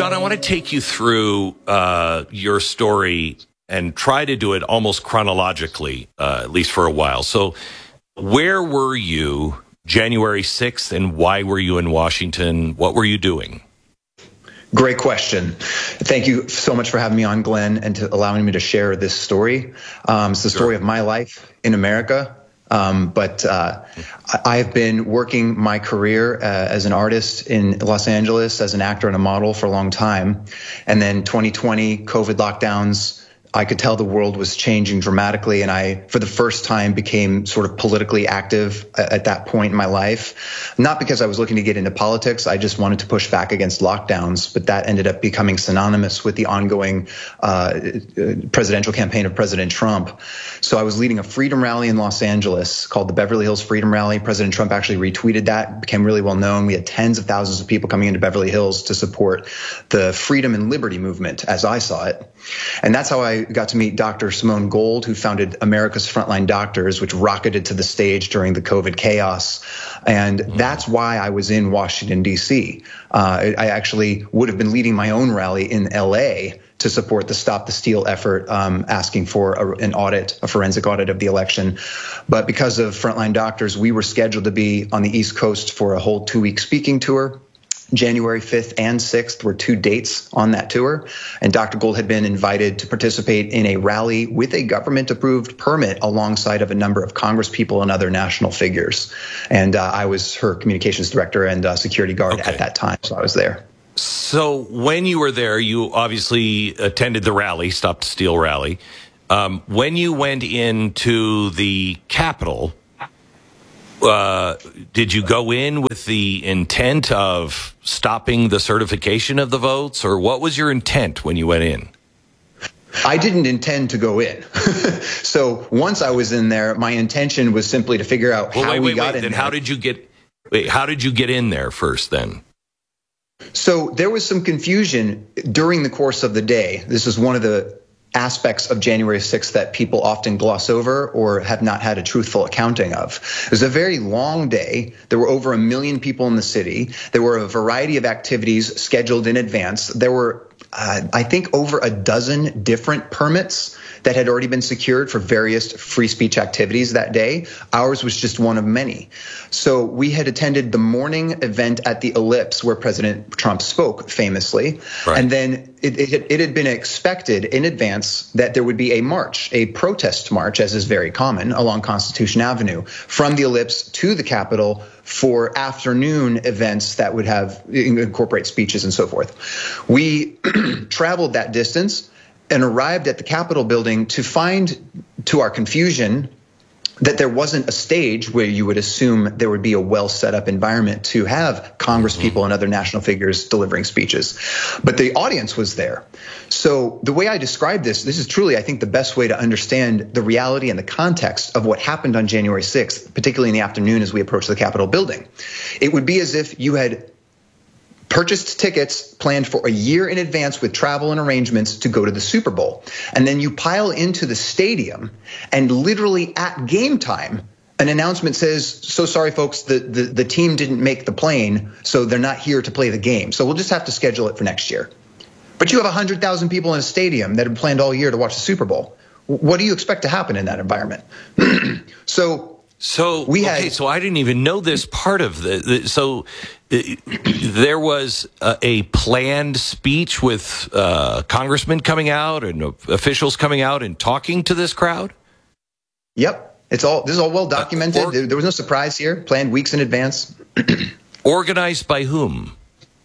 John, I want to take you through your story and try to do it almost chronologically, at least for a while. So where were you January 6th, and why were you in Washington? What were you doing? Great question. Thank you so much for having me on, Glenn, and to allowing me to share this story. It's the story of my life in America. But I have been working my career as an artist in Los Angeles, as an actor and a model for a long time. And then 2020, COVID lockdowns, I could tell the world was changing dramatically. And I, for the first time, became sort of politically active at that point in my life. Not because I was looking to get into politics. I just wanted to push back against lockdowns. But that ended up becoming synonymous with the ongoing presidential campaign of President Trump. So I was leading a freedom rally in Los Angeles called the Beverly Hills Freedom Rally. President Trump actually retweeted that, became really well known. We had tens of thousands of people coming into Beverly Hills to support the freedom and liberty movement, as I saw it. And that's how I got to meet Dr. Simone Gold, who founded America's Frontline Doctors, which rocketed to the stage during the COVID chaos. And that's why I was in Washington, D.C. I actually would have been leading my own rally in L.A. to support the Stop the Steal effort, asking for an audit, a forensic audit of the election. But because of Frontline Doctors, we were scheduled to be on the East Coast for a whole 2-week speaking tour. January 5th and 6th were 2 dates on that tour. And Dr. Gold had been invited to participate in a rally with a government-approved permit alongside of a number of congresspeople and other national figures. And I was her communications director and security guard at that time, so I was there. So when you were there, you obviously attended the rally, Stop the Steal rally. When you went into the Capitol, did you go in with the intent of stopping the certification of the votes, or what was your intent when you went in? I didn't intend to go in. So once I was in there, my intention was simply to figure out how we got in there. Then how did you get in there first then? So there was some confusion during the course of the day. This is one of the aspects of January 6th that people often gloss over or have not had a truthful accounting of. It was a very long day. There were over 1 million people in the city. There were a variety of activities scheduled in advance. There were, I think, over a dozen different permits that had already been secured for various free speech activities that day. Ours was just one of many. So we had attended the morning event at the Ellipse where President Trump spoke famously. Right. And then it had been expected in advance that there would be a march, a protest march, as is very common, along Constitution Avenue from the Ellipse to the Capitol for afternoon events that would incorporate speeches and so forth. We traveled that distance and arrived at the Capitol building to find, to our confusion, that there wasn't a stage where you would assume there would be a well set up environment to have congresspeople and other national figures delivering speeches. But the audience was there. So the way I describe this is truly, I think, the best way to understand the reality and the context of what happened on January 6th, particularly in the afternoon as we approached the Capitol building. It would be as if you had purchased tickets planned for a year in advance with travel and arrangements to go to the Super Bowl. And then you pile into the stadium and literally at game time, an announcement says, so sorry, folks, the team didn't make the plane, so they're not here to play the game. So we'll just have to schedule it for next year. But you have 100,000 people in a stadium that have planned all year to watch the Super Bowl. What do you expect to happen in that environment? So I didn't even know this part of so there was a planned speech with congressmen coming out and officials coming out and talking to this crowd? Yep. This is all well documented. There was no surprise here. Planned weeks in advance. Organized by whom?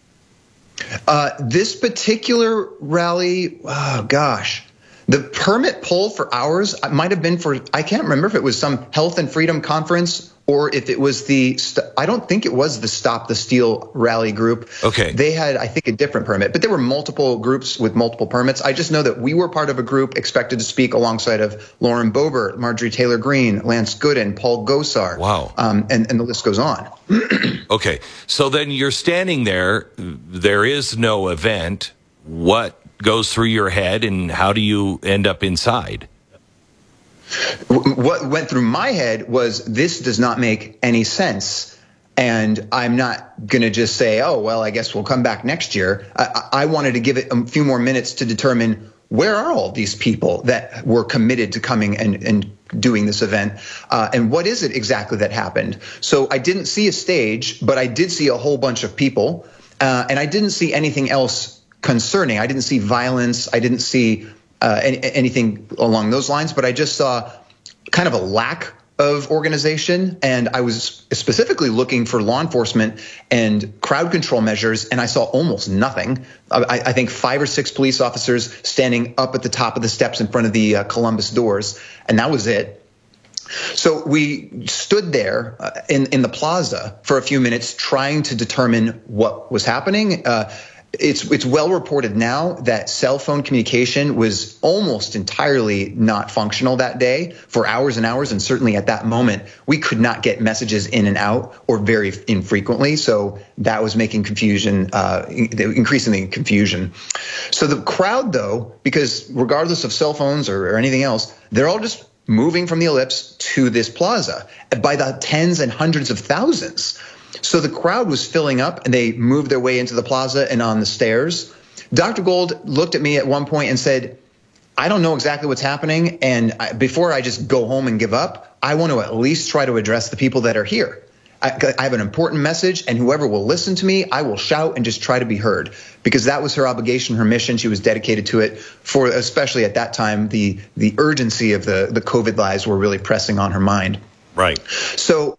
This particular rally, oh gosh. The permit pull for ours might have been for, I can't remember if it was some health and freedom conference or if it was I don't think it was the Stop the Steal rally group. Okay. They had, I think, a different permit, but there were multiple groups with multiple permits. I just know that we were part of a group expected to speak alongside of Lauren Boebert, Marjorie Taylor Greene, Lance Gooden, Paul Gosar. Wow. And the list goes on. Okay. So then you're standing there. There is no event. What goes through your head and how do you end up inside? What went through my head was, this does not make any sense. And I'm not going to just say, oh, well, I guess we'll come back next year. I wanted to give it a few more minutes to determine where are all these people that were committed to coming and doing this event, and what is it exactly that happened? So I didn't see a stage, but I did see a whole bunch of people, and I didn't see anything else concerning. I didn't see violence. I didn't see anything along those lines, but I just saw kind of a lack of organization, and I was specifically looking for law enforcement and crowd control measures, and I saw almost nothing. I think 5 or 6 police officers standing up at the top of the steps in front of the Columbus doors, and that was it. So we stood there in the plaza for a few minutes trying to determine what was happening. It's well reported now that cell phone communication was almost entirely not functional that day for hours and hours. And certainly at that moment, we could not get messages in and out, or very infrequently. So that was making confusion, increasing the confusion. So the crowd, though, because regardless of cell phones or anything else, they're all just moving from the Ellipse to this plaza by the tens and hundreds of thousands. So the crowd was filling up, and they moved their way into the plaza and on the stairs. Dr. Gold looked at me at one point and said, I don't know exactly what's happening, and before I just go home and give up, I want to at least try to address the people that are here. I have an important message, and whoever will listen to me, I will shout and just try to be heard, because that was her obligation, her mission. She was dedicated to it, for especially at that time, the urgency of the COVID lives were really pressing on her mind. Right. So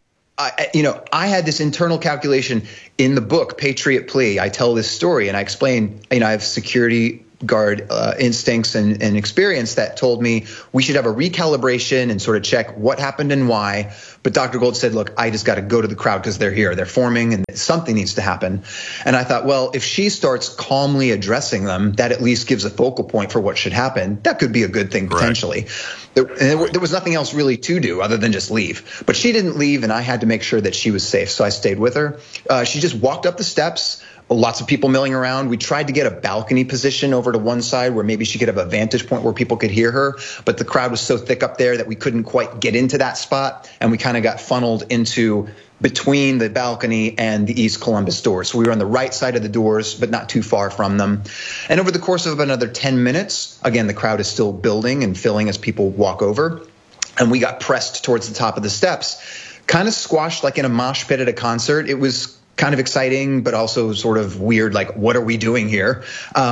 I had this internal calculation in the book, Patriot Plea. I tell this story and I explain, I have security guard instincts and experience that told me we should have a recalibration and sort of check what happened and why. But Dr. Gold said, look, I just got to go to the crowd because they're here. They're forming and something needs to happen. And I thought, well, if she starts calmly addressing them, that at least gives a focal point for what should happen. That could be a good thing potentially. Right. There was nothing else really to do other than just leave. But she didn't leave, and I had to make sure that she was safe. So I stayed with her. She just walked up the steps. Lots of people milling around. We tried to get a balcony position over to one side where maybe she could have a vantage point where people could hear her. But the crowd was so thick up there that we couldn't quite get into that spot. And we kind of got funneled into between the balcony and the East Columbus doors. So we were on the right side of the doors, but not too far from them. And over the course of another 10 minutes, again, the crowd is still building and filling as people walk over. And we got pressed towards the top of the steps, kind of squashed like in a mosh pit at a concert. It was kind of exciting, but also sort of weird, like, what are we doing here?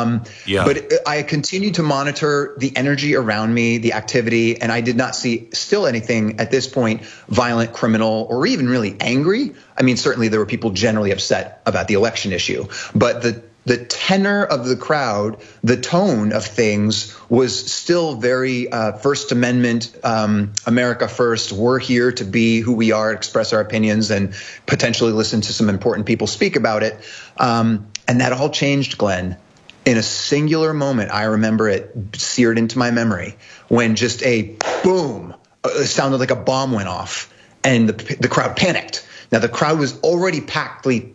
But I continued to monitor the energy around me, the activity, and I did not see still anything at this point violent, criminal, or even really angry. I mean, certainly there were people generally upset about the election issue, but the tenor of the crowd, the tone of things was still very First Amendment, America first. We're here to be who we are, express our opinions, and potentially listen to some important people speak about it. And that all changed, Glenn, in a singular moment. I remember it seared into my memory when just a boom, it sounded like a bomb went off, and the crowd panicked. Now, the crowd was already tightly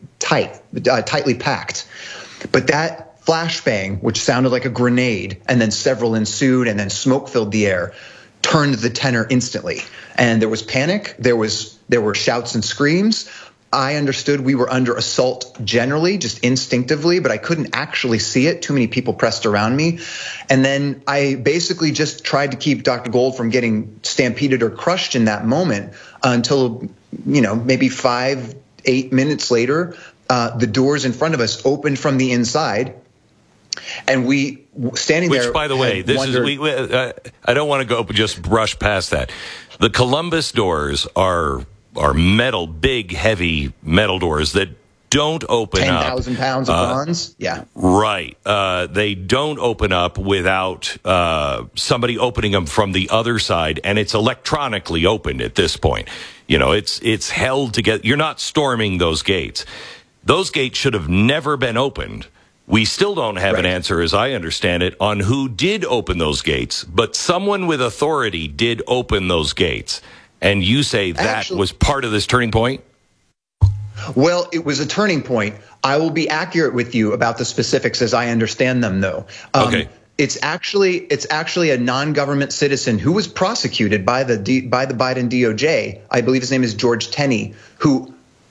packed. But that flashbang, which sounded like a grenade, and then several ensued, and then smoke filled the air, turned the tenor instantly. And there was panic. There were shouts and screams. I understood we were under assault generally, just instinctively, but I couldn't actually see it. Too many people pressed around me. And then I basically just tried to keep Dr. Gold from getting stampeded or crushed in that moment until, maybe 5-8 minutes later, the doors in front of us opened from the inside, and we standing there. Which, by the way, this is I don't want to go just brush past that. The Columbus doors are metal, big, heavy metal doors that don't open 10,000 pounds of bronze. Yeah, right. They don't open up without somebody opening them from the other side, and it's electronically opened at this point. It's held together. You're not storming those gates. Those gates should have never been opened. We still don't have an answer, as I understand it, on who did open those gates, but someone with authority did open those gates. And you say that was part of this turning point? Well, it was a turning point. I will be accurate with you about the specifics as I understand them, though. Okay. It's actually a non-government citizen who was prosecuted by the Biden DOJ. I believe his name is George Tenney, who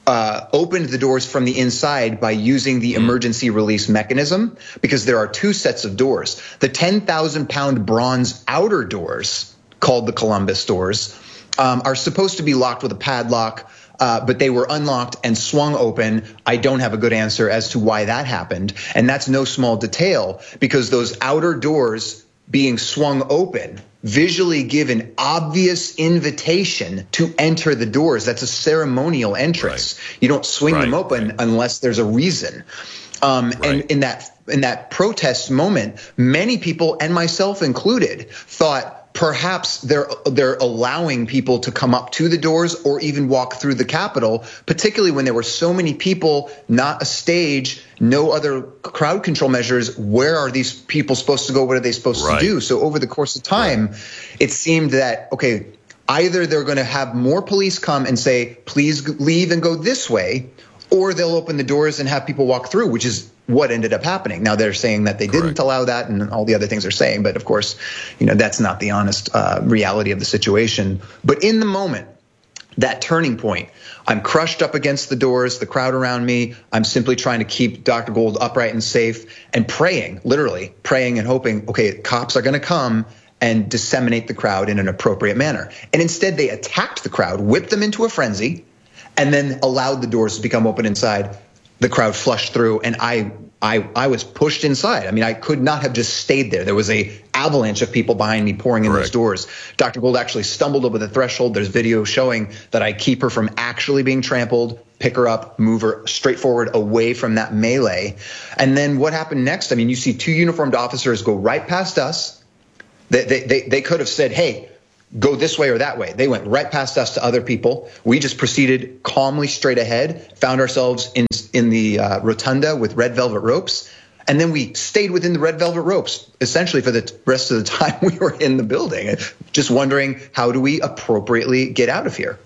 opened the doors from the inside by using the emergency release mechanism, because there are two sets of doors. The 10,000-pound bronze outer doors, called the Columbus doors, are supposed to be locked with a padlock, but they were unlocked and swung open. I don't have a good answer as to why that happened. And that's no small detail, because those outer doors being swung open visually give an obvious invitation to enter the doors. That's a ceremonial entrance. Right. You don't swing them open unless there's a reason. And in that protest moment, many people, and myself included, thought perhaps they're allowing people to come up to the doors or even walk through the Capitol, particularly when there were so many people, not a stage, no other crowd control measures. Where are these people supposed to go? What are they supposed to do? So over the course of time, it seemed that, okay, either they're going to have more police come and say, please leave and go this way, or they'll open the doors and have people walk through, which is what ended up happening. Now they're saying that they didn't allow that and all the other things they're saying. But of course, that's not the honest reality of the situation. But in the moment, that turning point, I'm crushed up against the doors, the crowd around me. I'm simply trying to keep Dr. Gold upright and safe and praying, literally praying and hoping, okay, cops are going to come and disseminate the crowd in an appropriate manner. And instead they attacked the crowd, whipped them into a frenzy, and then allowed the doors to become open inside. The crowd flushed through, and I was pushed inside. I mean, I could not have just stayed there. There was a avalanche of people behind me pouring in those doors. Dr. Gold actually stumbled over the threshold. There's video showing that I keep her from actually being trampled, pick her up, move her straight forward away from that melee. And then what happened next? I mean, you see two uniformed officers go right past us. They could have said, hey, go this way or that way. They went right past us to other people. We just proceeded calmly straight ahead, found ourselves in the rotunda with red velvet ropes, and then we stayed within the red velvet ropes essentially for the rest of the time we were in the building, just wondering, how do we appropriately get out of here?